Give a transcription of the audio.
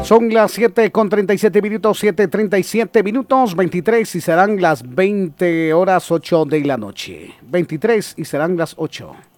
Son las 7:37 minutos, 7:37 minutos, 23 y serán las 20 horas 8 de la noche. 23 y serán las 8.